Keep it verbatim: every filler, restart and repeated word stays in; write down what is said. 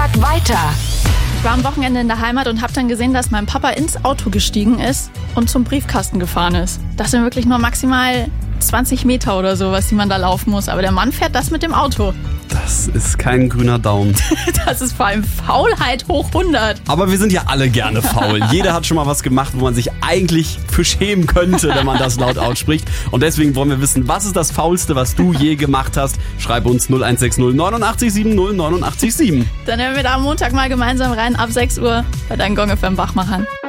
Frag weiter. Ich war am Wochenende in der Heimat und habe dann gesehen, dass mein Papa ins Auto gestiegen ist und zum Briefkasten gefahren ist. Das sind wirklich nur maximal zwanzig Meter oder so, was die man da laufen muss. Aber der Mann fährt das mit dem Auto. Das ist kein grüner Daumen. Das ist vor allem Faulheit hoch hundert. Aber wir sind ja alle gerne faul. Jeder hat schon mal was gemacht, wo man sich eigentlich für schämen könnte, wenn man das laut ausspricht. Und deswegen wollen wir wissen, was ist das Faulste, was du je gemacht hast? Schreib uns null eins sechs null neunundachtzig sieben null neunundachtzig sieben. Dann hören wir da am Montag mal gemeinsam rein ab sechs Uhr bei deinen Gong F M Wachmachern.